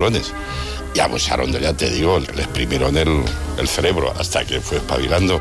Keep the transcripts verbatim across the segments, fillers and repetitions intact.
neurones. Y abusaron de, ya te digo, le exprimieron el, el cerebro hasta que fue espabilando.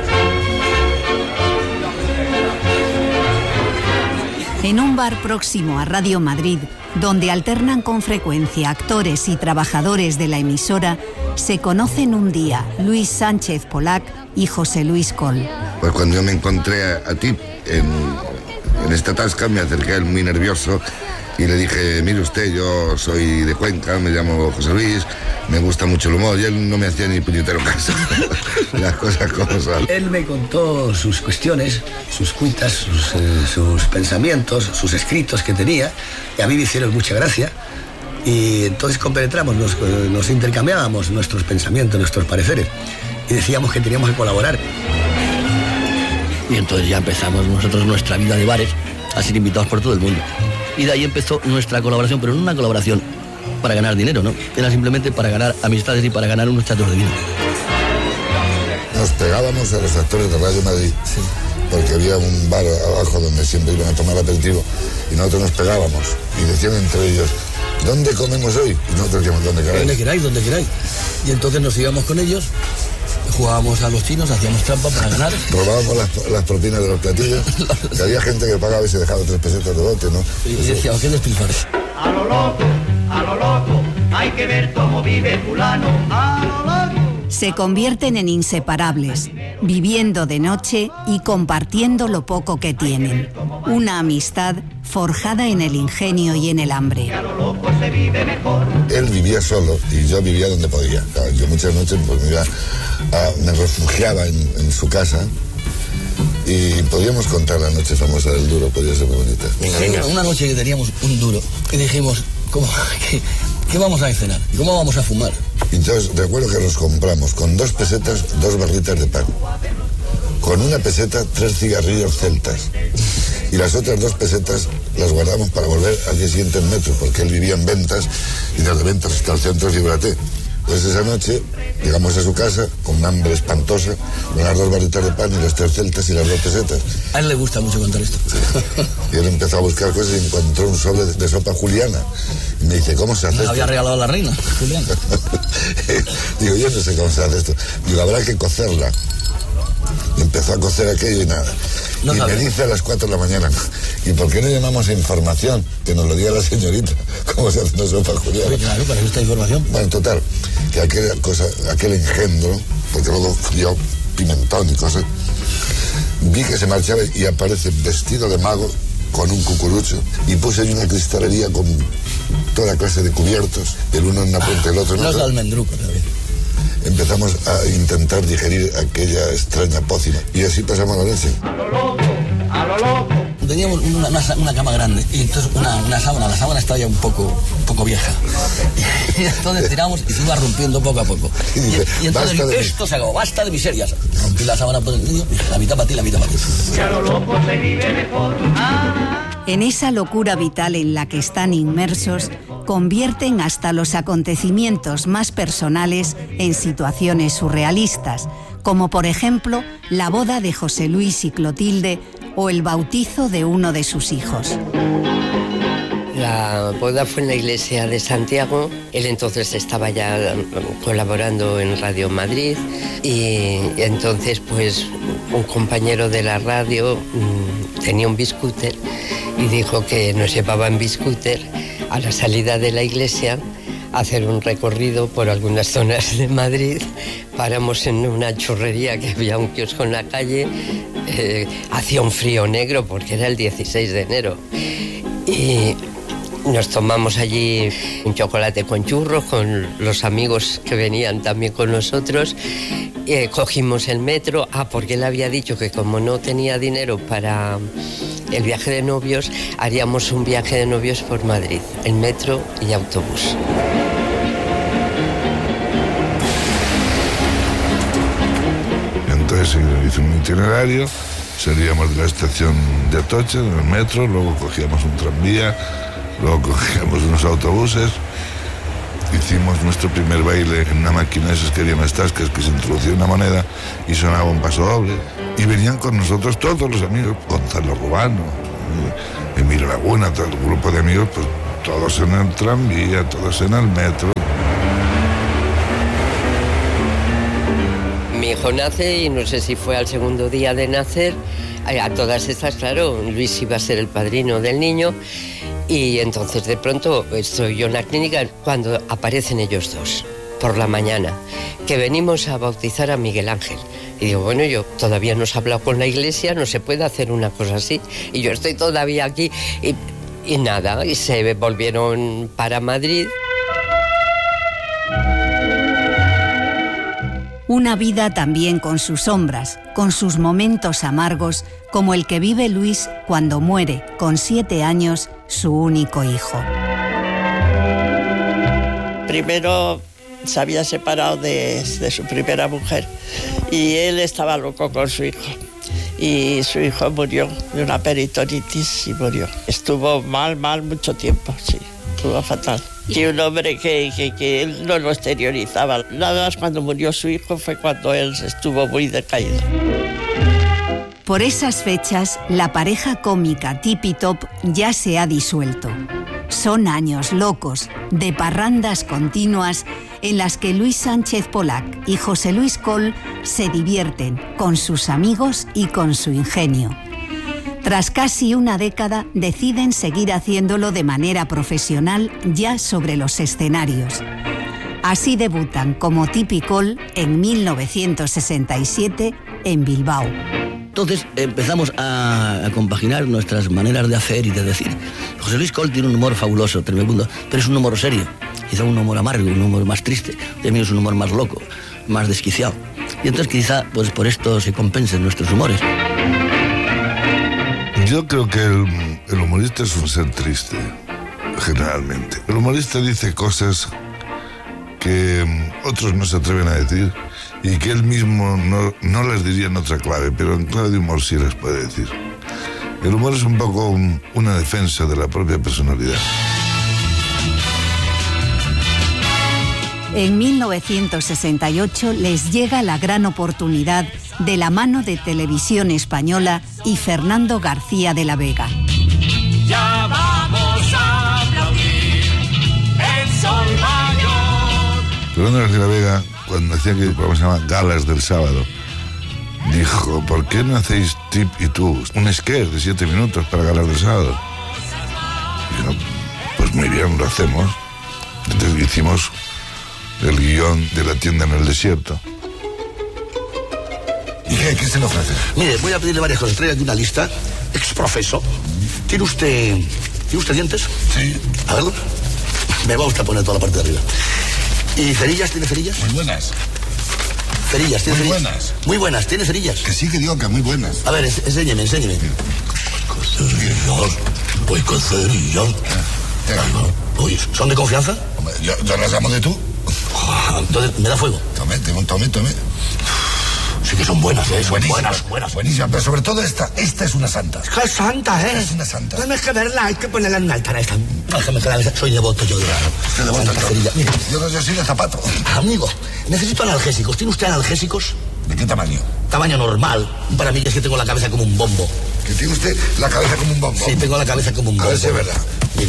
En un bar próximo a Radio Madrid, donde alternan con frecuencia actores y trabajadores de la emisora, se conocen un día Luis Sánchez Polac y José Luis Coll. Pues cuando yo me encontré a, a ti en, en esta tasca, me acerqué a él muy nervioso y le dije, mire usted, yo soy de Cuenca, me llamo José Luis, me gusta mucho el humor, y él no me hacía ni puñetero caso. Las cosas como son. Él me contó sus cuestiones, sus cuitas, sus, eh, sus pensamientos, sus escritos que tenía, y a mí me hicieron mucha gracia, y entonces compenetramos, nos, nos intercambiábamos nuestros pensamientos, nuestros pareceres, y decíamos que teníamos que colaborar. Y entonces ya empezamos nosotros nuestra vida de bares a ser invitados por todo el mundo. Y de ahí empezó nuestra colaboración, pero no una colaboración para ganar dinero, ¿no? Era simplemente para ganar amistades y para ganar unos chatos de vino. Nos pegábamos a los actores de Radio Madrid, sí, porque había un bar abajo donde siempre iban a tomar aperitivo, y nosotros nos pegábamos y decían entre ellos, ¿dónde comemos hoy? Y nosotros decíamos, ¿dónde queráis? Donde queráis, donde queráis. Y entonces nos íbamos con ellos, jugábamos a los chinos, hacíamos trampa para ganar. Robábamos las, las propinas de los platillos, que había gente que pagaba y se dejaba tres pesetas de bote, ¿no? Y decía, ¿qué despilfarre? A lo loco, a lo loco, hay que ver cómo vive fulano, a lo loco. Se convierten en inseparables, viviendo de noche y compartiendo lo poco que tienen. Una amistad forjada en el ingenio y en el hambre. Él vivía solo y yo vivía donde podía. Yo muchas noches pues, me, iba a, me refugiaba en, en su casa y podíamos contar la noche famosa del duro, podía ser muy bonita. Sí, una noche que teníamos un duro y dijimos, ¿cómo, qué, qué vamos a cenar? ¿Cómo vamos a fumar? Entonces recuerdo que los compramos con dos pesetas, dos barritas de pan. Con una peseta, tres cigarrillos celtas. Y las otras dos pesetas las guardamos para volver al día siguiente en metro, porque él vivía en Ventas y desde Ventas hasta el centro es Librate. Pues esa noche llegamos a su casa con un hambre espantosa, con las dos barritas de pan y las tres celtas y las dos pesetas. A él le gusta mucho contar esto. Sí. Y él empezó a buscar cosas y encontró un sobre de, de sopa juliana. Y me dice, ¿cómo se hace me esto? Había regalado la reina, Juliana. Digo, yo no sé cómo se hace esto. Digo, habrá que cocerla. Y empezó a cocer aquello y nada. No y sabe. Me dice a las cuatro de la mañana, ¿y por qué no llamamos a información? Que nos lo diga la señorita, cómo se hace una sopa juliana. Sí, claro, para esta información. Bueno, total, que aquella cosa, aquel engendro, porque luego yo pimentón y cosas, vi que se marchaba y aparece vestido de mago con un cucurucho y puse ahí una cristalería con toda clase de cubiertos, el uno en una punta y el otro en otra. Los de almendruco también. Empezamos a intentar digerir aquella extraña pócima y así pasamos la noche. A lo loco, a lo loco. Teníamos una, una, una cama grande y entonces una, una sábana, la sábana estaba ya un poco, un poco vieja. Y entonces tiramos y se iba rompiendo poco a poco. Y, dice, y, y entonces basta esto se acabó, basta de miserias. Rompí la sábana por el medio, la mitad para ti, la mitad para ti. Y a lo loco se vive mejor. Ah. En esa locura vital en la que están inmersos, convierten hasta los acontecimientos más personales en situaciones surrealistas, como por ejemplo la boda de José Luis y Clotilde o el bautizo de uno de sus hijos. La boda fue en la iglesia de Santiago. Él entonces estaba ya colaborando en Radio Madrid y entonces pues un compañero de la radio mmm, tenía un biscúter y dijo que nos llevaba en biscúter a la salida de la iglesia a hacer un recorrido por algunas zonas de Madrid. Paramos en una churrería que había un kiosco en la calle. Eh, hacía un frío negro porque era el dieciséis de enero. Y nos tomamos allí un chocolate con churros con los amigos que venían también con nosotros. Eh, cogimos el metro. Ah, porque él había dicho que como no tenía dinero para el viaje de novios, haríamos un viaje de novios por Madrid, en metro y autobús. Entonces hice un itinerario, salíamos de la estación de Atocha, en el metro, luego cogíamos un tranvía, luego cogíamos unos autobuses, hicimos nuestro primer baile en una máquina esas que había en las tascas, que se introducía una moneda y sonaba un paso doble. Y venían con nosotros todos los amigos, Gonzalo Rubano, Emilio Laguna, todo el grupo de amigos, pues todos en el tranvía, todos en el metro. hijo nace y no sé si fue al segundo día de nacer. A todas estas, claro, Luis iba a ser el padrino del niño y entonces de pronto estoy yo en la clínica cuando aparecen ellos dos por la mañana, que venimos a bautizar a Miguel Ángel. Y digo, bueno, yo todavía no se ha hablado con la iglesia, no se puede hacer una cosa así. Y yo estoy todavía aquí y, y nada, y se volvieron para Madrid. Una vida también con sus sombras, con sus momentos amargos, como el que vive Luis cuando muere, con siete años, su único hijo. Primero se había separado de, de su primera mujer y él estaba loco con su hijo. Y su hijo murió de una peritonitis y murió. Estuvo mal, mal mucho tiempo, sí, estuvo fatal. Y un hombre que, que, que él no lo exteriorizaba. Nada más cuando murió su hijo fue cuando él estuvo muy decaído. Por esas fechas, la pareja cómica Tipi Top ya se ha disuelto. Son años locos, de parrandas continuas, en las que Luis Sánchez Polac y José Luis Coll se divierten con sus amigos y con su ingenio. Tras casi una década, deciden seguir haciéndolo de manera profesional ya sobre los escenarios. Así debutan como Tipi Coll en mil novecientos sesenta y siete en Bilbao. Entonces empezamos a, a compaginar nuestras maneras de hacer y de decir. José Luis Coll tiene un humor fabuloso, tremendo, pero es un humor serio. Quizá un humor amargo, un humor más triste. El mío es un humor más loco, más desquiciado. Y entonces quizá pues por esto se compensen nuestros humores. Yo creo que el, el humorista es un ser triste, generalmente. El humorista dice cosas que otros no se atreven a decir y que él mismo no, no les diría en otra clave, pero en clave de humor sí les puede decir. El humor es un poco un, una defensa de la propia personalidad. En mil novecientos sesenta y ocho les llega la gran oportunidad de la mano de Televisión Española y Fernando García de la Vega. Ya vamos a aplaudir el sol mayor. Fernando García de la Vega, cuando decía que el programa se llama Galas del Sábado, dijo, ¿por qué no hacéis Tip y tú? Un sketch de siete minutos para Galas del Sábado. Y dijo, pues muy bien, lo hacemos. Entonces hicimos el guión de La tienda en el desierto. ¿Y qué, qué se le ofrece? Mire, voy a pedirle varias cosas. Traiga aquí una lista. Exprofeso. ¿Tiene usted... ¿Tiene usted dientes? Sí. A verlos. Me va usted a poner toda la parte de arriba. ¿Y cerillas? ¿Tiene cerillas? Muy buenas. Cerillas, ¿tiene Muy cerillas? buenas. Muy buenas, ¿tiene cerillas? Que sí, que digo que muy buenas. A ver, es, enséñeme, enséñeme. Con cerillas. Voy con cerillas. Uy, ¿son de confianza? Hombre, yo, yo las llamo de tú. Entonces, ¿me da fuego? Tome, tome, tome. Sí que son buenas, ¿eh? Son Buenísimas, buenas, buenas. Buenísimas, pero sobre todo esta, esta es una santa. ¡Qué santa, eh! Es una santa. Tienes que verla, hay que ponerla en un altar a esta. Déjame que la vea. Soy devoto yo de la... Usted devoto yo. Cerilla. Mire, Yo, yo soy de zapato. amigo, necesito analgésicos. ¿Tiene usted analgésicos? ¿De qué tamaño? Tamaño normal. Para mí es que tengo la cabeza como un bombo. Que tiene usted la cabeza como un bombo. Sí, tengo la cabeza como un bombo. A ver si es verdad. Mire.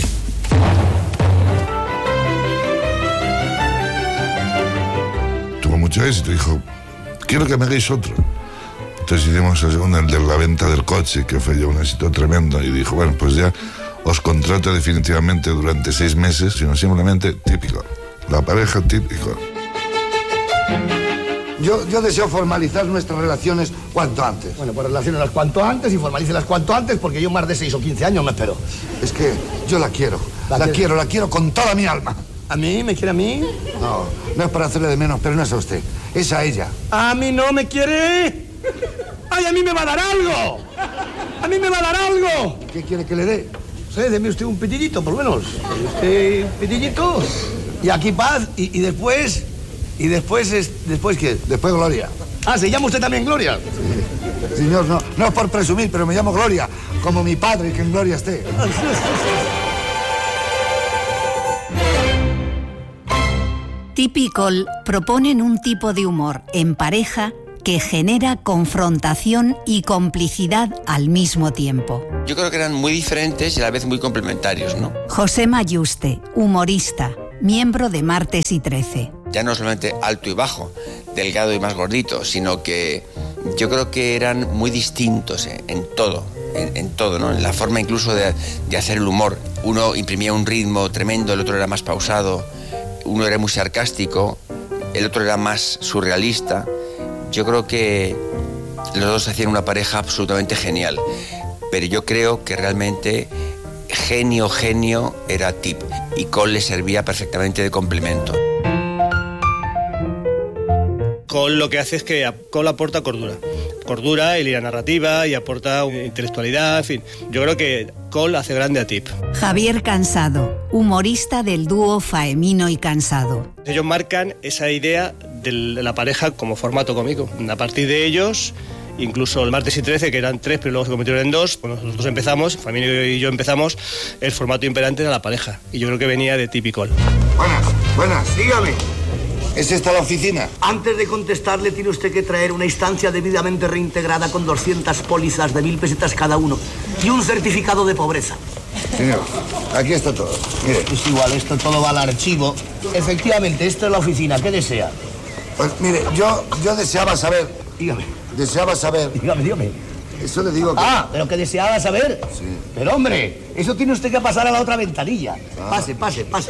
Tuvo mucho éxito, dijo, quiero que me hagáis otro. Entonces hicimos el segundo, el de la venta del coche, que fue ya un éxito tremendo, y dijo, bueno, pues ya os contrato definitivamente durante seis meses, sino simplemente típico, la pareja típico. Yo, yo deseo formalizar nuestras relaciones cuanto antes. Bueno, pues relaciónelas cuanto antes y formalícelas cuanto antes, porque yo más de seis o quince años me espero. Es que yo la quiero, la, ¿La quiero, la quiero con toda mi alma. ¿A mí? ¿Me quiere a mí? No, no es para hacerle de menos, pero no es a usted, es a ella. ¿A mí no me quiere? ¡Ay, a mí me va a dar algo! ¡A mí me va a dar algo! ¿Qué quiere que le dé? Sí, deme usted un pitillito, por lo menos. Deme usted un pitillito. Y aquí paz, y, y después... ¿Y después es... ¿Después qué? Después Gloria. Ah, ¿se llama usted también Gloria? Sí. Señor, no, no es por presumir, pero me llamo Gloria, como mi padre, que en Gloria esté. Tipi y Coll proponen un tipo de humor en pareja que genera confrontación y complicidad al mismo tiempo. Yo creo que eran muy diferentes y a la vez muy complementarios, ¿no? José Mayuste, humorista, miembro de Martes y Trece. Ya no solamente alto y bajo, delgado y más gordito, sino que yo creo que eran muy distintos en, en todo, en, en todo, ¿no? En la forma incluso de, de hacer el humor. Uno imprimía un ritmo tremendo, el otro era más pausado, uno era muy sarcástico, el otro era más surrealista. Yo creo que los dos hacían una pareja absolutamente genial, pero yo creo que realmente genio, genio era Tip, y Cole le servía perfectamente de complemento. Cole lo que hace es que Cole aporta cordura. Cordura y línea narrativa y aporta intelectualidad, en fin. Yo creo que Cole hace grande a Tip. Javier Cansado, humorista del dúo Faemino y Cansado. Ellos marcan esa idea de la pareja como formato cómico. A partir de ellos, incluso el martes y trece, que eran tres, pero luego se convirtieron en dos, cuando nosotros empezamos, Faemino y yo empezamos, el formato imperante era la pareja. Y yo creo que venía de Tip y Cole. Buenas, buenas. Dígame. ¿Es esta la oficina? Antes de contestarle, tiene usted que traer una instancia debidamente reintegrada con doscientas pólizas de mil pesetas cada uno y un certificado de pobreza. Señor, aquí está todo. Mire. Es igual, esto todo va al archivo. Efectivamente, esta es la oficina. ¿Qué desea? Pues mire, yo, yo deseaba saber... Dígame. Deseaba saber... Dígame, dígame. Eso le digo que... Ah, ¿pero que deseaba saber? Sí. Pero, hombre, eso tiene usted que pasar a la otra ventanilla. Ah. Pase, pase, pase.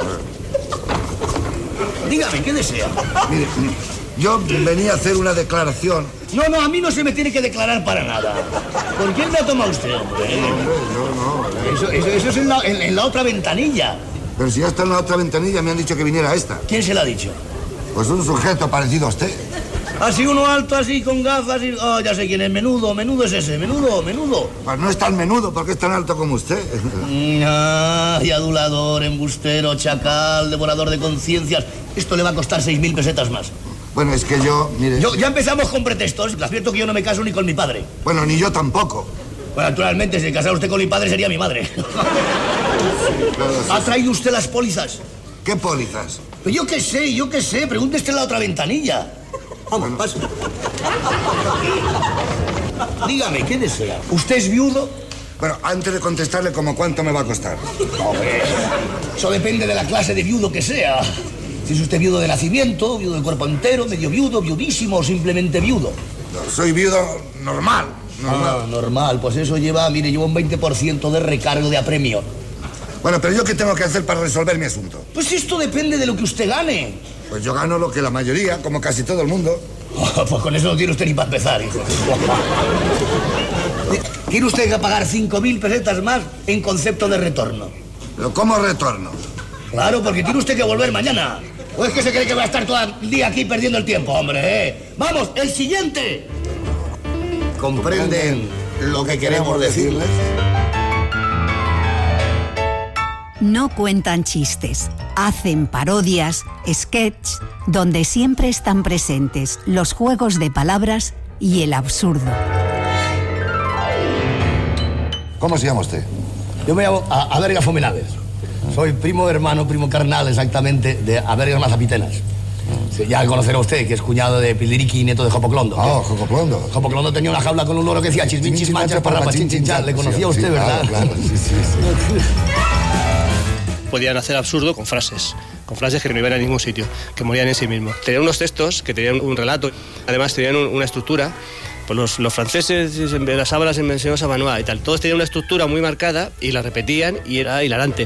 Dígame, ¿qué desea? Mire, yo venía a hacer una declaración. No, no, a mí no se me tiene que declarar para nada. ¿Por quién me ha tomado usted, hombre? No, hombre, yo no. Eso, eso, eso es en la, en, en la otra ventanilla. Pero si ya está en la otra ventanilla, me han dicho que viniera esta. ¿Quién se la ha dicho? Pues un sujeto parecido a usted. Así uno alto, así, con gafas y... Oh, ya sé quién es. Menudo, menudo es ese. Menudo, menudo. Pues no es tan menudo, porque es tan alto como usted. Ay, adulador, embustero, chacal, devorador de conciencias. Esto le va a costar seis mil pesetas más. Bueno, es que yo, mire... Yo, ya empezamos con pretextos. Le advierto que yo no me caso ni con mi padre. Bueno, ni yo tampoco. Bueno, naturalmente, si casara usted con mi padre sería mi madre. Sí, claro, sí. ¿Ha traído usted las pólizas? ¿Qué pólizas? Pues yo qué sé, yo qué sé. Pregúntese en la otra ventanilla. Vamos, bueno. Pase. Dígame, ¿qué desea? ¿Usted es viudo? Bueno, antes de contestarle, ¿cómo cuánto me va a costar? Hombre, eso depende de la clase de viudo que sea. Si es usted viudo de nacimiento, viudo de cuerpo entero, medio viudo, viudísimo o simplemente viudo. No, soy viudo normal. Normal. Ah, normal. Pues eso lleva, mire, lleva un veinte por ciento de recargo de apremio. Bueno, pero ¿yo qué tengo que hacer para resolver mi asunto? Pues esto depende de lo que usted gane. Pues yo gano lo que la mayoría, como casi todo el mundo. Oh, pues con eso no tiene usted ni para empezar, hijo. Tiene usted que pagar cinco mil pesetas más en concepto de retorno. ¿Pero cómo retorno? Claro, porque tiene usted que volver mañana. ¿O es que se cree que va a estar todo el día aquí perdiendo el tiempo, hombre? ¿eh? ¡Vamos, el siguiente! ¿Comprenden lo que queremos decirles? No cuentan chistes, hacen parodias, sketches, donde siempre están presentes los juegos de palabras y el absurdo. ¿Cómo se llama usted? Yo me llamo Averga Fomenaves. Soy primo hermano, primo carnal exactamente de Avergas Mazapitenas. Sí, ya conocerá usted que es cuñado de Piliriqui y nieto de Jopoclondo. Ah, oh, Jopoclondo. Jopoclondo tenía una jaula con un loro que decía chismin, chismanchas, parrapa, chinchinchal. Le conocía usted, sí, ¿verdad? Claro, claro, sí, sí, sí. Podían hacer absurdo con frases, con frases que no iban a ningún sitio, que morían en sí mismos. Tenían unos textos que tenían un relato, además tenían un, una estructura. Pues los, los franceses, las sábanas en mención Savanois y tal, todos tenían una estructura muy marcada y la repetían y era hilarante.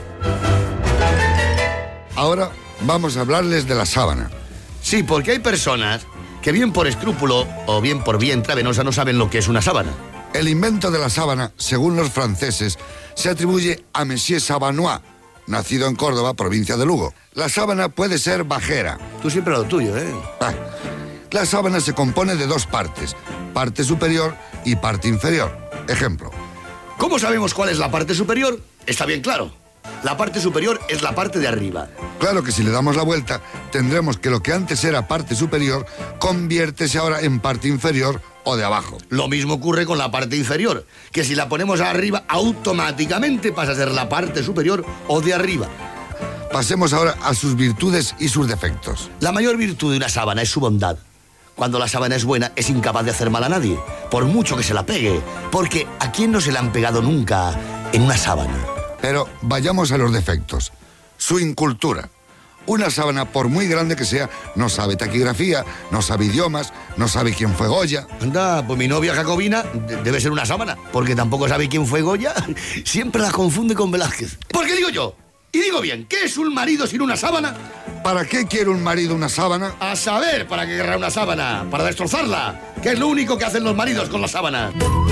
Ahora vamos a hablarles de la sábana. Sí, porque hay personas que bien por escrúpulo o bien por vía intravenosa no saben lo que es una sábana. El invento de la sábana, según los franceses, se atribuye a Monsieur Savanois, nacido en Córdoba, provincia de Lugo. La sábana puede ser bajera. Tú siempre lo tuyo, ¿eh? Ah, la sábana se compone de dos partes, parte superior y parte inferior. Ejemplo. ¿Cómo sabemos cuál es la parte superior? Está bien claro. La parte superior es la parte de arriba. Claro que si le damos la vuelta, tendremos que lo que antes era parte superior, conviértese ahora en parte inferior o de abajo. Lo mismo ocurre con la parte inferior, que si la ponemos arriba, automáticamente pasa a ser la parte superior o de arriba. Pasemos ahora a sus virtudes y sus defectos. La mayor virtud de una sábana es su bondad. Cuando la sábana es buena, es incapaz de hacer mal a nadie, por mucho que se la pegue, porque ¿a quién no se la han pegado nunca en una sábana? Pero vayamos a los defectos. Su incultura. Una sábana, por muy grande que sea, no sabe taquigrafía, no sabe idiomas, no sabe quién fue Goya. Anda, pues mi novia Jacobina debe ser una sábana, porque tampoco sabe quién fue Goya. Siempre la confunde con Velázquez. ¿Por qué digo yo? Y digo bien, ¿qué es un marido sin una sábana? ¿Para qué quiere un marido una sábana? A saber, ¿para qué querrá una sábana? Para destrozarla, que es lo único que hacen los maridos con la sábana.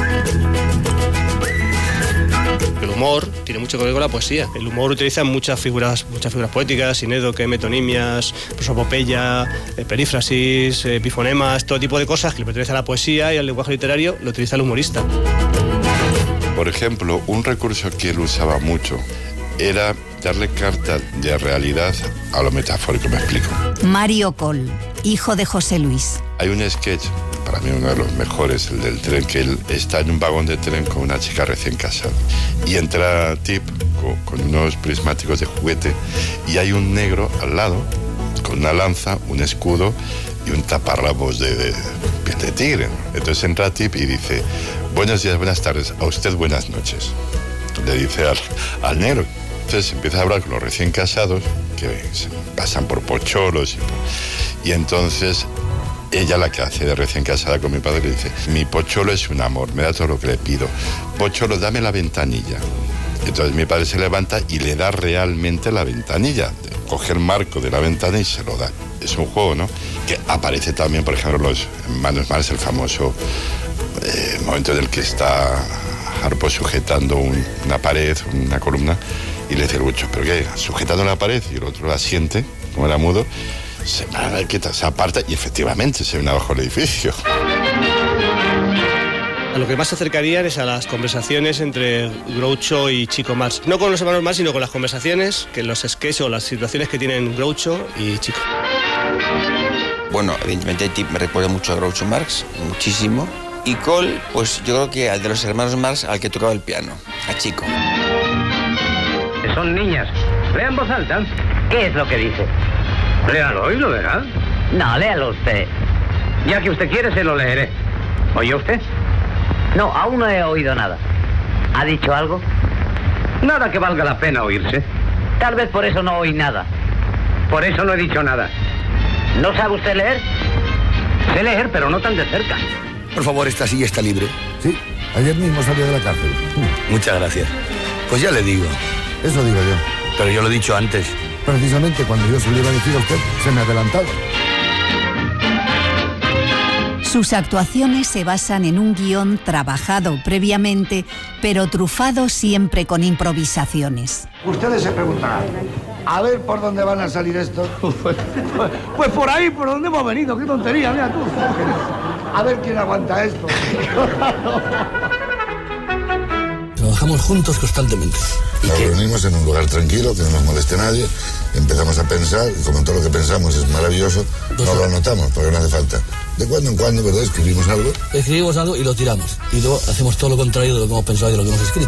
El humor tiene mucho que ver con la poesía. El humor utiliza muchas figuras, muchas figuras poéticas, sinédoque, metonimias, prosopopeya, eh, perífrasis, eh, epifonemas, todo tipo de cosas que le pertenecen a la poesía y al lenguaje literario lo utiliza el humorista. Por ejemplo, un recurso que él usaba mucho era darle carta de realidad a lo metafórico, me explico. Mario Coll, hijo de José Luis. Hay un sketch, para mí uno de los mejores, el del tren, que él está en un vagón de tren con una chica recién casada. Y entra Tip con, con unos prismáticos de juguete y hay un negro al lado con una lanza, un escudo y un taparrabos de, de piel de tigre. Entonces entra Tip y dice: buenos días, buenas tardes, a usted buenas noches. Le dice al, al negro. Entonces empieza a hablar con los recién casados, que se pasan por pocholos, y, por... y entonces ella, la que hace de recién casada con mi padre, le dice: mi pocholo es un amor, me da todo lo que le pido. Pocholo, dame la ventanilla. Entonces mi padre se levanta y le da realmente la ventanilla. Coge el marco de la ventana y se lo da. Es un juego, ¿no? Que aparece también, por ejemplo, los Manos Mares, el famoso eh, momento en el que está Harpo sujetando un, una pared, una columna, y le dice el Bucho: ¿pero qué? Sujetando la pared, y el otro la siente, como era mudo, se, se aparta y efectivamente se viene abajo el edificio. A lo que más se acercarían es a las conversaciones entre Groucho y Chico Marx. No con los hermanos Marx, sino con las conversaciones, que los sketches o las situaciones que tienen Groucho y Chico. Bueno, evidentemente Tip me recuerda mucho a Groucho Marx, muchísimo. Y Coll, pues yo creo que al de los hermanos Marx, al que tocaba el piano, a Chico. Son niñas. Lea en voz alta. ¿Qué es lo que dice? Léalo y lo verá. No, léalo usted. Ya que usted quiere, se lo leeré. ¿Oye usted? No, aún no he oído nada. ¿Ha dicho algo? Nada que valga la pena oírse. Tal vez por eso no oí nada. Por eso no he dicho nada. ¿No sabe usted leer? Sé leer, pero no tan de cerca. Por favor, esta silla está libre. Sí, ayer mismo salió de la cárcel. Muchas gracias. Pues ya le digo. Eso digo yo. Pero yo lo he dicho antes. Precisamente cuando yo se lo iba a decir a usted, se me ha adelantado. Sus actuaciones se basan en un guión trabajado previamente, pero trufado siempre con improvisaciones. Ustedes se preguntarán, a ver por dónde van a salir estos. Pues, pues, pues por ahí, por donde hemos venido. Qué tontería, mira tú. A ver quién aguanta esto. Trabajamos juntos constantemente. Nos reunimos en un lugar tranquilo, que no nos moleste nadie, empezamos a pensar, y como todo lo que pensamos es maravilloso, no lo anotamos, porque no hace falta. De cuando en cuando, ¿verdad?, escribimos algo. Escribimos algo y lo tiramos. Y luego hacemos todo lo contrario de lo que hemos pensado y de lo que hemos escrito.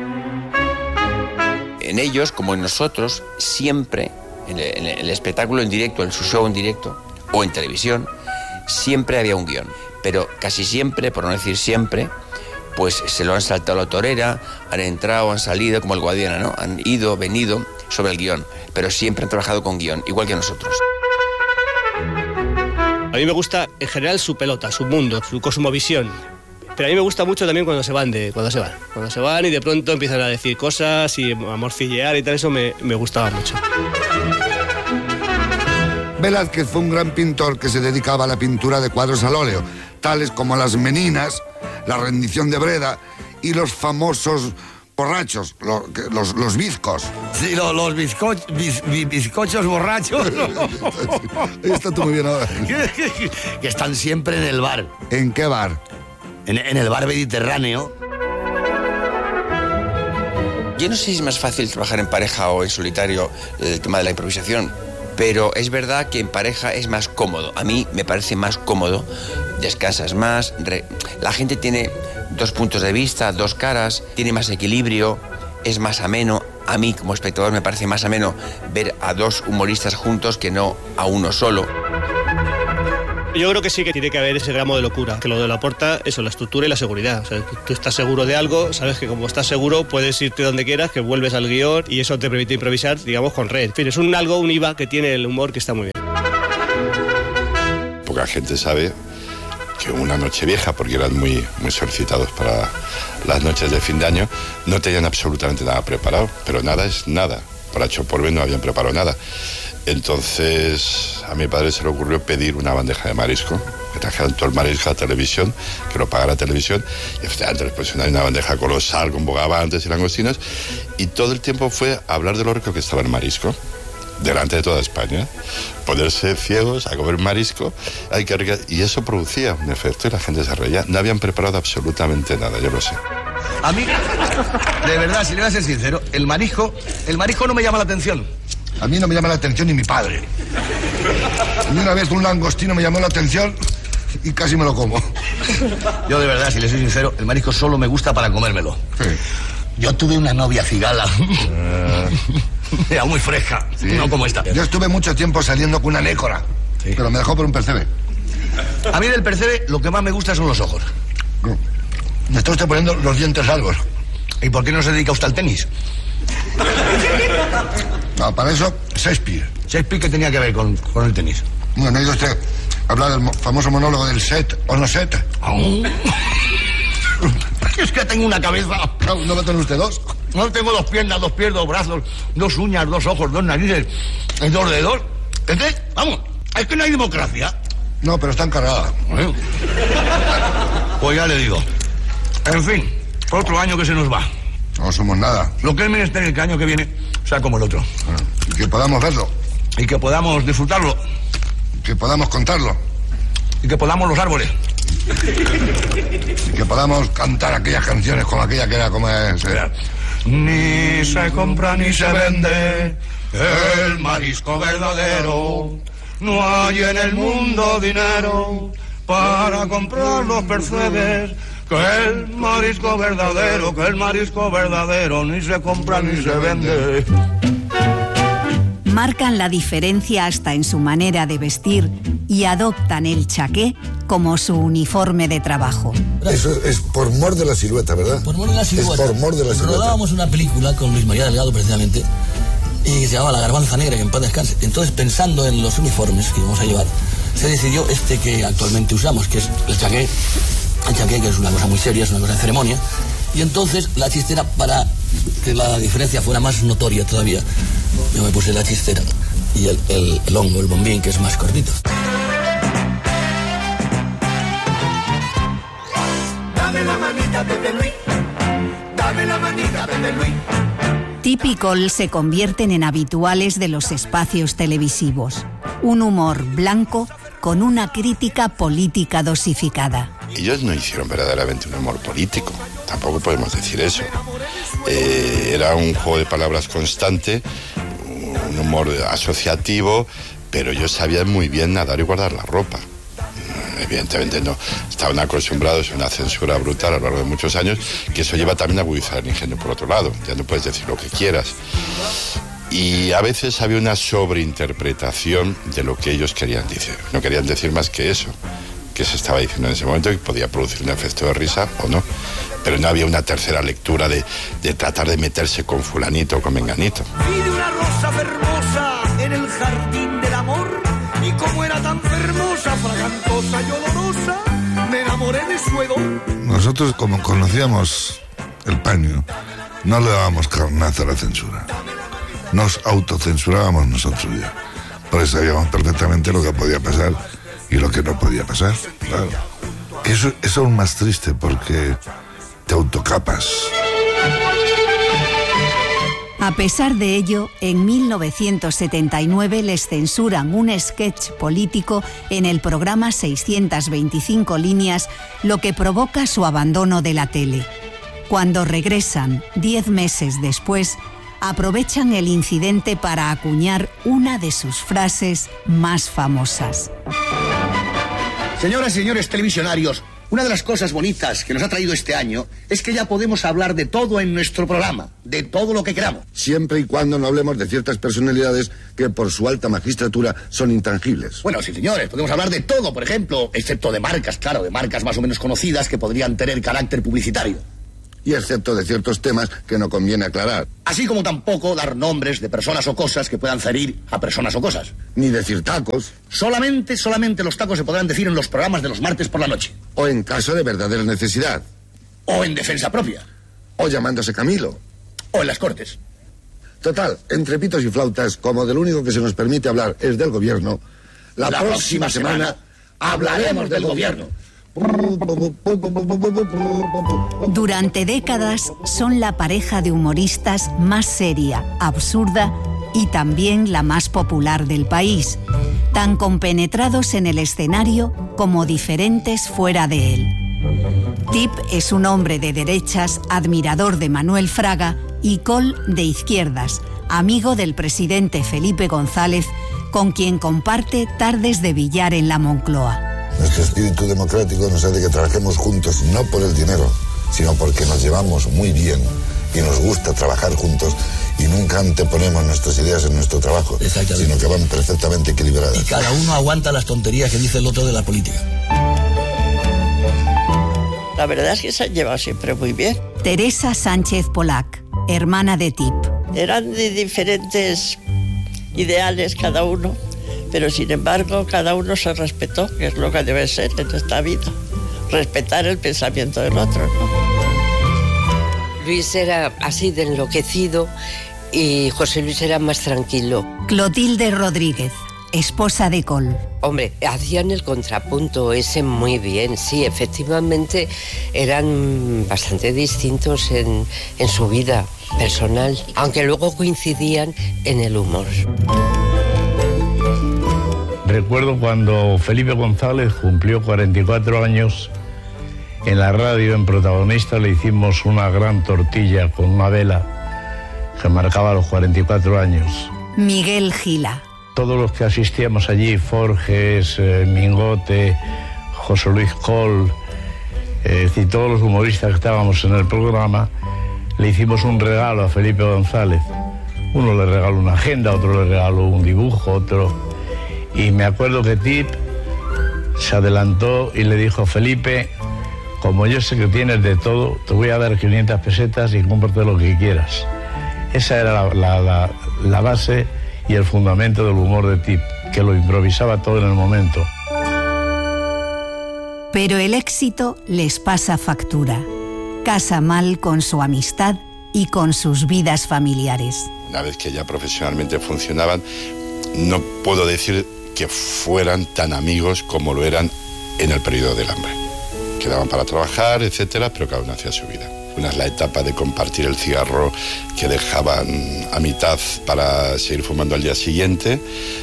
En ellos, como en nosotros, siempre, en el, en el espectáculo en directo, en su show en directo, o en televisión, siempre había un guión. Pero casi siempre, por no decir siempre, pues se lo han saltado la torera, han entrado, han salido, como el Guadiana, ¿no? Han ido, venido sobre el guión, pero siempre han trabajado con guión, igual que nosotros. A mí me gusta, en general, su pelota, su mundo, su cosmovisión. Pero a mí me gusta mucho también cuando se van, de, cuando se van. Cuando se van y de pronto empiezan a decir cosas y a morcillear y tal, eso me, me gustaba mucho. Velázquez fue un gran pintor que se dedicaba a la pintura de cuadros al óleo, tales como las Meninas, la rendición de Breda y los famosos borrachos, los, los, los bizcos. Sí, los, los bizco, biz, bizcochos borrachos. Está tú muy bien ahora. Que están siempre en el bar. ¿En qué bar? En, en el bar Mediterráneo. Yo no sé si es más fácil trabajar en pareja o en solitario el tema de la improvisación, pero es verdad que en pareja es más cómodo. A mí me parece más cómodo, descansas más, re... la gente tiene dos puntos de vista, dos caras, tiene más equilibrio, es más ameno. A mí como espectador me parece más ameno ver a dos humoristas juntos que no a uno solo. Yo creo que sí que tiene que haber ese gramo de locura, que lo de lo aporta eso, la estructura y la seguridad. O sea, tú estás seguro de algo, sabes que como estás seguro puedes irte donde quieras, que vuelves al guión y eso te permite improvisar, digamos, con red. En fin, es un algo, un I V A que tiene el humor que está muy bien. Poca gente sabe que una noche vieja, porque eran muy, muy solicitados para las noches de fin de año, no tenían absolutamente nada preparado, pero nada es nada. Por H o por B no habían preparado nada. Entonces a mi padre se le ocurrió pedir una bandeja de marisco, que trajeran todo el marisco a televisión, que lo pagara televisión, y efectivamente les pusieron una bandeja colosal con bogavantes y langostinos, y todo el tiempo fue hablar de lo rico que estaba el marisco, delante de toda España, ponerse ciegos a comer marisco, hay que, y eso producía un efecto y la gente se reía. No habían preparado absolutamente nada, yo lo sé. A mí, de verdad, si le voy a ser sincero, el marisco, el marisco no me llama la atención. A mí no me llama la atención ni mi padre. Y una vez un langostino me llamó la atención y casi me lo como. Yo de verdad, si le soy sincero, el marisco solo me gusta para comérmelo. Sí. Yo tuve una novia cigala. Uh... Era muy fresca, sí. No como esta. Yo estuve mucho tiempo saliendo con una nécora, sí. Pero me dejó por un percebe. A mí del percebe lo que más me gusta son los ojos. No. Me está usted poniendo los dientes largos. ¿Y por qué no se dedica usted al tenis? No, para eso, Shakespeare. ¿Shakespeare qué tenía que ver con, con el tenis? Bueno, ¿no ha oído usted hablar del famoso monólogo del set o no set? Oh. Es que tengo una cabeza. No, ¿no va a tener usted dos? No tengo dos piernas, dos pies, dos brazos, dos uñas, dos ojos, dos narices, dos dedos. ¿Es que? Vamos, es que no hay democracia. No, pero está encargada. Bueno. Pues ya le digo. En fin, otro año que se nos va. No somos nada. Lo que es menester el que año que viene sea como el otro. Y que podamos verlo. Y que podamos disfrutarlo. Y que podamos contarlo. Y que podamos los árboles. Y que podamos cantar aquellas canciones como aquella que era como es. Era. Ni se compra ni se vende el marisco verdadero. No hay en el mundo dinero para comprar los percebes. Que el marisco verdadero, que el marisco verdadero ni se compra ni se vende. Marcan la diferencia hasta en su manera de vestir y adoptan el chaqué como su uniforme de trabajo. Eso es por mor de la silueta, ¿verdad? Por mor de la silueta. Es por mor de la silueta. Rodábamos una película con Luis María Delgado, precisamente, y se llamaba La Garbanza Negra, que en paz descanse. Entonces, pensando en los uniformes que íbamos a llevar, se decidió este que actualmente usamos, que es el chaqué. El chaqué, que es una cosa muy seria, es una cosa de ceremonia. Y entonces la chistera, para que la diferencia fuera más notoria todavía, yo me puse la chistera y el, el, el hongo, el bombín, que es más cortito. Dame la manita, Pepe Luis. Dame la manita, Pepe Luis. Tip y Col se convierten en habituales de los espacios televisivos. Un humor blanco con una crítica política dosificada. Ellos no hicieron verdaderamente un humor político, tampoco podemos decir eso. Eh, era un juego de palabras constante, un humor asociativo, pero ellos sabían muy bien nadar y guardar la ropa. Evidentemente no, estaban acostumbrados a una censura brutal a lo largo de muchos años, que eso lleva también a agudizar el ingenio por otro lado, ya no puedes decir lo que quieras. Y a veces había una sobreinterpretación de lo que ellos querían decir, no querían decir más que eso que se estaba diciendo en ese momento, y podía producir un efecto de risa o no, pero no había una tercera lectura de, de tratar de meterse con fulanito o con menganito. Vi de una rosa hermosa en el jardín del amor, y como era tan hermosa, fragantosa y olorosa, me enamoré de su hedor. Nosotros, como conocíamos el paño, no le dábamos carnaza a la censura. Nos autocensurábamos nosotros ya, porque sabíamos perfectamente lo que podía pasar y lo que no podía pasar, claro. Eso, eso es aún más triste porque te autocapas. A pesar de ello, en mil novecientos setenta y nueve les censuran un sketch político en el programa seiscientas veinticinco líneas, lo que provoca su abandono de la tele. Cuando regresan, diez meses después, aprovechan el incidente para acuñar una de sus frases más famosas. Señoras y señores televisionarios, una de las cosas bonitas que nos ha traído este año es que ya podemos hablar de todo en nuestro programa, de todo lo que queramos. Siempre y cuando no hablemos de ciertas personalidades que por su alta magistratura son intangibles. Bueno, sí, señores, podemos hablar de todo, por ejemplo, excepto de marcas, claro, de marcas más o menos conocidas que podrían tener carácter publicitario. Y excepto de ciertos temas que no conviene aclarar. Así como tampoco dar nombres de personas o cosas que puedan ferir a personas o cosas. Ni decir tacos. Solamente, solamente los tacos se podrán decir en los programas de los martes por la noche. O en caso de verdadera necesidad. O en defensa propia. O llamándose Camilo. O en las Cortes. Total, entre pitos y flautas, como del único que se nos permite hablar es del gobierno, la, la próxima, próxima semana, semana hablaremos del gobierno. Durante décadas son la pareja de humoristas más seria, absurda y también la más popular del país, tan compenetrados en el escenario como diferentes fuera de él. Tip es un hombre de derechas, admirador de Manuel Fraga, y Coll de izquierdas, amigo del presidente Felipe González, con quien comparte tardes de billar en la Moncloa. Nuestro espíritu democrático nos hace que trabajemos juntos, no por el dinero, sino porque nos llevamos muy bien y nos gusta trabajar juntos y nunca anteponemos nuestras ideas en nuestro trabajo, sino que van perfectamente equilibradas. Y cada uno aguanta las tonterías que dice el otro de la política. La verdad es que se han llevado siempre muy bien. Teresa Sánchez Polac, hermana de Tip. Eran de diferentes ideales cada uno, pero sin embargo cada uno se respetó, que es lo que debe ser en esta vida, respetar el pensamiento del otro, ¿no? Luis era así de enloquecido y José Luis era más tranquilo. Clotilde Rodríguez, esposa de Coll. Hombre, hacían el contrapunto ese muy bien, sí, efectivamente eran bastante distintos en, en su vida personal, aunque luego coincidían en el humor. Recuerdo cuando Felipe González cumplió cuarenta y cuatro años, en la radio, en Protagonista, le hicimos una gran tortilla con una vela que marcaba los cuarenta y cuatro años. Miguel Gila. Todos los que asistíamos allí, Forges, eh, Mingote, José Luis Coll, eh, es decir, todos los humoristas que estábamos en el programa, le hicimos un regalo a Felipe González. Uno le regaló una agenda, otro le regaló un dibujo, otro... Y me acuerdo que Tip se adelantó y le dijo: Felipe, como yo sé que tienes de todo, te voy a dar quinientas pesetas y cómprate lo que quieras. Esa era la, la, la, la base y el fundamento del humor de Tip, que lo improvisaba todo en el momento. Pero el éxito les pasa factura. Casa mal con su amistad y con sus vidas familiares. Una vez que ya profesionalmente funcionaban, no puedo decir que fueran tan amigos como lo eran en el periodo del hambre. Quedaban para trabajar, etcétera, pero cada uno hacía su vida. Una es la etapa de compartir el cigarro que dejaban a mitad para seguir fumando al día siguiente,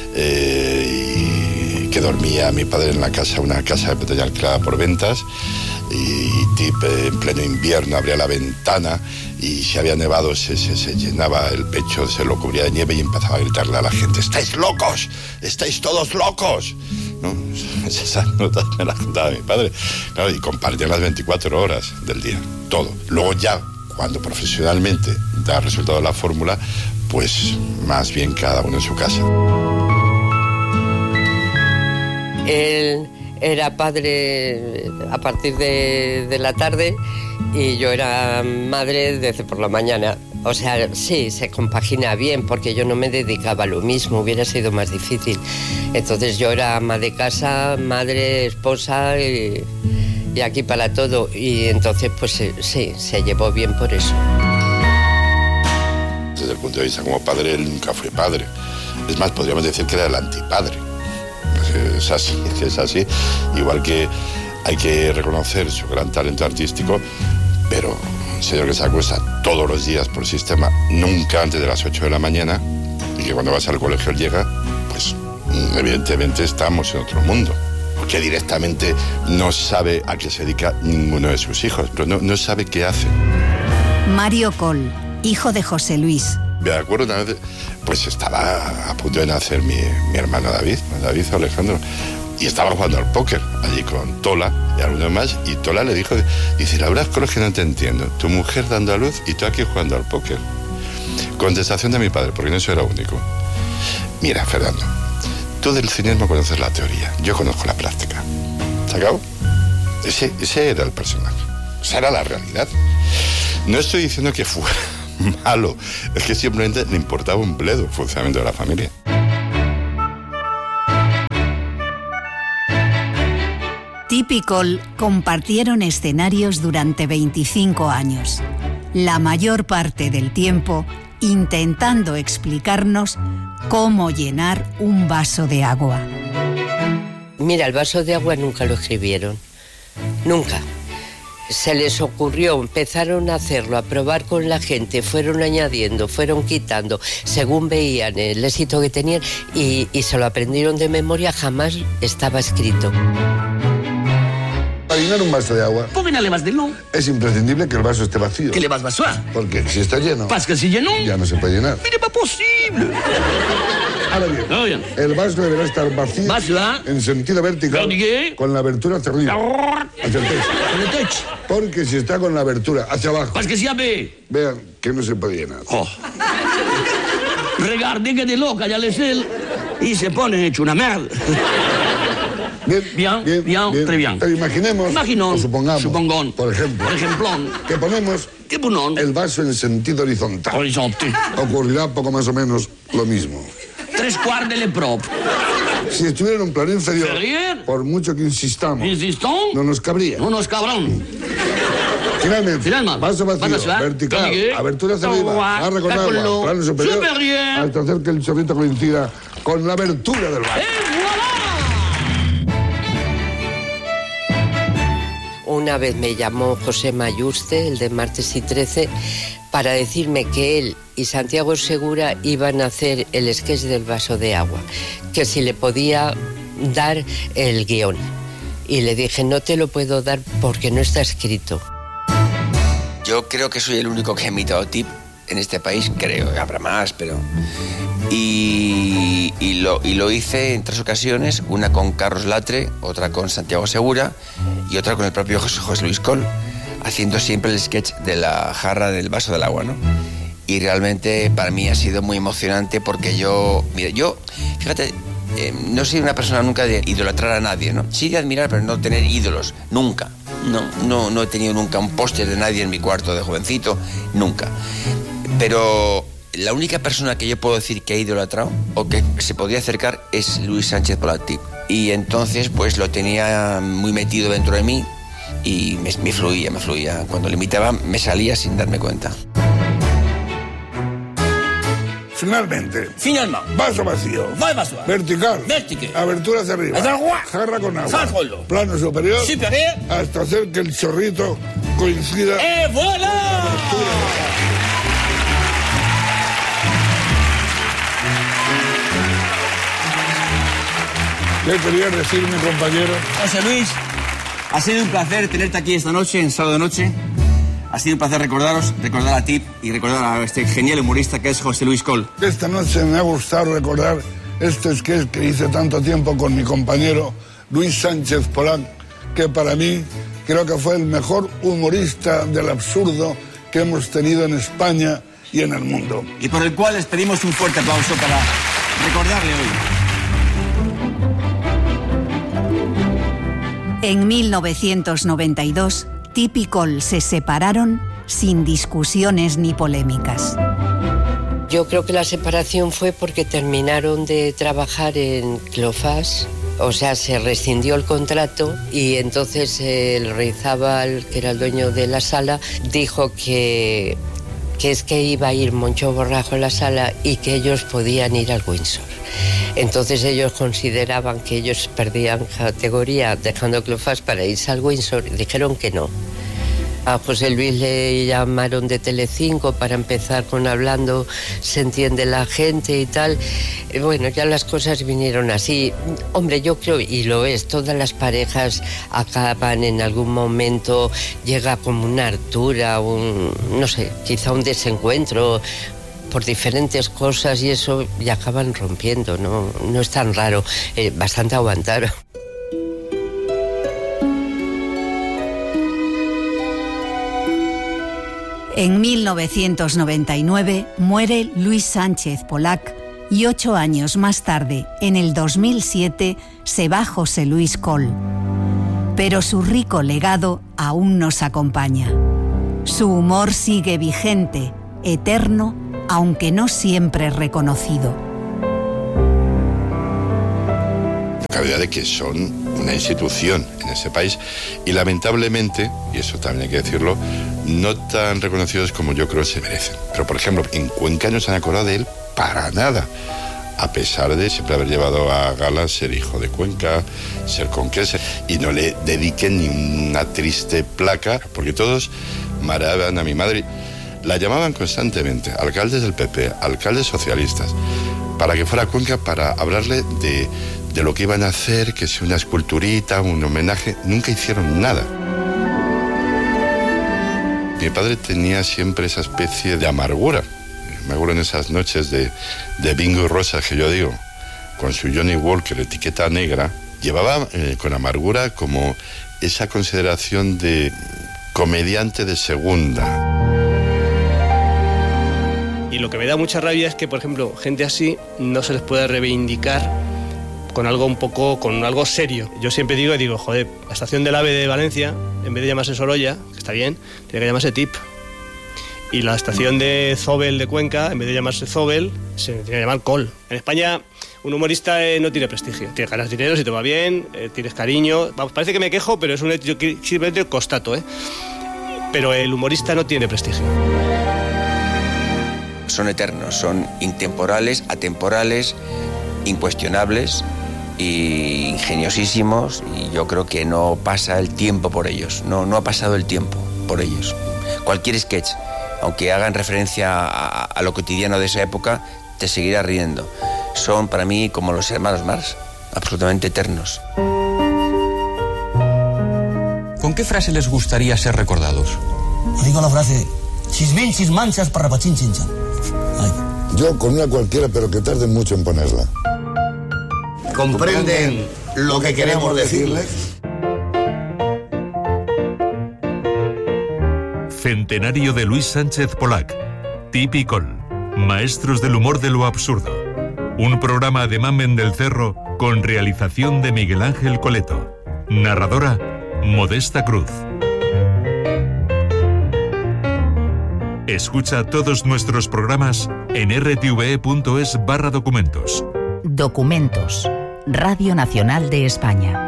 eh, y que dormía mi padre en la casa, una casa que tenía alquilada por ventas, y Tip en pleno invierno abría la ventana y si había nevado se, se, se llenaba el pecho, se lo cubría de nieve y empezaba a gritarle a la gente: ¡estáis locos! ¡Estáis todos locos! ¿No? Esas notas me las contaba mi padre. Claro, y compartían las veinticuatro horas del día, todo. Luego ya, cuando profesionalmente da resultado la fórmula, pues más bien cada uno en su casa. Él era padre a partir de, de la tarde y yo era madre desde por la mañana. O sea, sí, se compagina bien porque yo no me dedicaba a lo mismo, hubiera sido más difícil. Entonces yo era ama de casa, madre, esposa y, y aquí para todo. Y entonces pues sí, se llevó bien por eso. Desde el punto de vista como padre, él nunca fue padre. Es más, podríamos decir que era el antipadre. Es así, es así. Igual que hay que reconocer su gran talento artístico, pero un señor que se acuesta todos los días por sistema, nunca antes de las ocho de la mañana, y que cuando vas al colegio llega, pues evidentemente estamos en otro mundo, porque directamente no sabe a qué se dedica ninguno de sus hijos, pero no, no sabe qué hace. Mario Coll, hijo de José Luis. Me acuerdo una vez, pues estaba a punto de nacer mi, mi hermano David, David Alejandro, Y estaba jugando al póker allí con Tola y algunos más, y Tola le dijo, dice, la verdad es que no te entiendo, tu mujer dando a luz y tú aquí jugando al póker. Contestación de mi padre, porque no eso era único. Mira, Fernando, tú del cinismo conoces la teoría, yo conozco la práctica. ¿Se acabó? Ese, ese era el personaje, esa era la realidad. No estoy diciendo que fuera malo, es que simplemente le importaba un bledo el funcionamiento de la familia. Tip y Cole compartieron escenarios durante veinticinco años, la mayor parte del tiempo intentando explicarnos cómo llenar un vaso de agua. Mira, el vaso de agua nunca lo escribieron, nunca. Se les ocurrió, empezaron a hacerlo, a probar con la gente, fueron añadiendo, fueron quitando, según veían el éxito que tenían, y, y se lo aprendieron de memoria, jamás estaba escrito. Para llenar un vaso de agua, ¿por qué no le vas de no? Es imprescindible que el vaso esté vacío. ¿Que le vas vaso? Porque si está lleno, ¿Pas que si lleno? Ya no se puede llenar. Mire, pas posible. Ahora bien, no, bien, el vaso deberá estar vacío, vaso, en sentido vertical, ¿Vertiqué? Con la abertura hacia arriba, hacia el techo. Con el techo. Porque si está con la abertura hacia abajo, ¿pas que si abre? Vean que no se puede llenar. Oh. Regarde que de loca ya les él y se pone hecho una merda. Bien, bien, bien, bien, bien. Très bien. Pero imaginemos, Imaginón, o supongamos, supongón, por ejemplo, por ejemplo, que ponemos ¿qué ponón? El vaso en sentido horizontal. Horizonte. Ocurrirá poco más o menos lo mismo. Tres cuartos de le propio. Si estuviera en un plano inferior, ¿Sería? por mucho que insistamos, ¿Insistón? no nos cabría. No nos cabrón. Finalmente, Finalmente, vaso vacío, vaso, ¿eh? vertical, ¿Qué? abertura hacia arriba, barra con agua, Dácolo. plano superior, Superior. hasta hacer que el chorrito coincida con la abertura del vaso. Una vez me llamó José Mayuste, el de Martes y trece, para decirme que él y Santiago Segura iban a hacer el sketch del vaso de agua, que si le podía dar el guión. Y le dije, no te lo puedo dar porque no está escrito. Yo creo que soy el único que ha imitado Tip en este país, creo, habrá más, pero... Y, y, lo, y lo hice en tres ocasiones, una con Carlos Latre, otra con Santiago Segura y otra con el propio José, José Luis Col, haciendo siempre el sketch de la jarra del vaso del agua, ¿no? Y realmente para mí ha sido muy emocionante porque yo, mira, yo, fíjate, eh, no soy una persona nunca de idolatrar a nadie, ¿no? Sí de admirar, pero no tener ídolos, nunca. No, no, no he tenido nunca un póster de nadie en mi cuarto de jovencito, nunca. Pero la única persona que yo puedo decir que he idolatrado o que se podría acercar es Luis Sánchez Polatip. Y entonces pues lo tenía muy metido dentro de mí y me, me fluía, me fluía. Cuando le imitaba me salía sin darme cuenta. Finalmente. Finalmente. Vaso vacío. Va vaso. Vertical. Vertical. Abertura hacia arriba. Hacia agua. Jarra con agua. Sácalo. Plano superior. Superior. Hasta hacer que el chorrito coincida. ¡Eh, voilà! ¿Qué quería decir mi compañero? José Luis, ha sido un placer tenerte aquí esta noche, en sábado noche. Ha sido un placer recordaros, recordar a Tip y recordar a este genial humorista que es José Luis Col. Esta noche me ha gustado recordar este sketch que hice tanto tiempo con mi compañero Luis Sánchez Polac, que para mí creo que fue el mejor humorista del absurdo que hemos tenido en España y en el mundo. Y por el cual les pedimos un fuerte aplauso para recordarle hoy. En mil novecientos noventa y dos, Tip y Col se separaron sin discusiones ni polémicas. Yo creo que la separación fue porque terminaron de trabajar en Clofás, o sea, se rescindió el contrato y entonces el Reizábal, que era el dueño de la sala, dijo que, que es que iba a ir Moncho Borrajo a la sala y que ellos podían ir al Windsor. Entonces ellos consideraban que ellos perdían categoría dejando Clofás para irse al Windsor y dijeron que no. A José Luis le llamaron de Telecinco para empezar con Hablando se entiende la gente y tal. Bueno, ya las cosas vinieron así. Hombre, yo creo, y lo es, todas las parejas acaban en algún momento, llega como una hartura, un, no sé, quizá un desencuentro por diferentes cosas y eso, y acaban rompiendo, no, no es tan raro, eh, bastante aguantar. En mil novecientos noventa y nueve muere Luis Sánchez Polac y ocho años más tarde, en el dos mil siete, se va José Luis Coll. Pero su rico legado aún nos acompaña. Su humor sigue vigente, eterno, aunque no siempre reconocido. La cavidad de que son una institución en ese país y lamentablemente, y eso también hay que decirlo, no tan reconocidos como yo creo se merecen. Pero por ejemplo, en Cuenca no se han acordado de él para nada, a pesar de siempre haber llevado a gala ser hijo de Cuenca, ser conquense, y no le dediquen ni una triste placa, porque todos maraban a mi madre. La llamaban constantemente, alcaldes del P P, alcaldes socialistas, para que fuera a Cuenca para hablarle de, de lo que iban a hacer, que si una esculturita, un homenaje. Nunca hicieron nada. Mi padre tenía siempre esa especie de amargura. Me acuerdo en esas noches de, de bingo y rosas que yo digo, con su Johnny Walker, etiqueta negra, llevaba eh, con amargura como esa consideración de comediante de segunda. Y lo que me da mucha rabia es que, por ejemplo, gente así no se les puede reivindicar con algo un poco, con algo serio. Yo siempre digo, digo, joder, la estación del AVE de Valencia, en vez de llamarse Sorolla, que está bien, tiene que llamarse T I P. Y la estación de Zobel de Cuenca, en vez de llamarse Zobel, se tiene que llamar Coll. En España, un humorista eh, no tiene prestigio. Tienes ganas dinero, si te va bien, eh, tienes cariño. Vamos, parece que me quejo, pero es un hecho que simplemente constato, ¿eh? Pero el humorista no tiene prestigio. Son eternos, son intemporales, atemporales, incuestionables e ingeniosísimos, y yo creo que no pasa el tiempo por ellos, no, no ha pasado el tiempo por ellos. Cualquier sketch, aunque hagan referencia a, a lo cotidiano de esa época, te seguirá riendo. Son para mí como los hermanos Marx, absolutamente eternos. ¿Con qué frase les gustaría ser recordados? Digo la frase, chismin, chismanchas, parrapachín, chinchan. Yo con una cualquiera, pero que tarden mucho en ponerla. ¿Comprenden lo que queremos decirles? Centenario de Luis Sánchez Polac. T I P y Coll. Maestros del humor de lo absurdo. Un programa de Mamen del Cerro con realización de Miguel Ángel Coleto. Narradora, Modesta Cruz. Escucha todos nuestros programas en r t v e punto es barra documentos. Documentos. Radio Nacional de España.